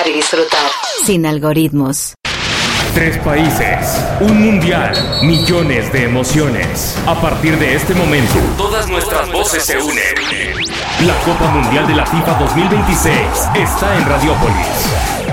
y disfrutar. Sin algoritmos. 3 países, un mundial, millones de emociones. A partir de este momento, todas nuestras voces se unen. La Copa Mundial de la FIFA 2026 está en Radiópolis.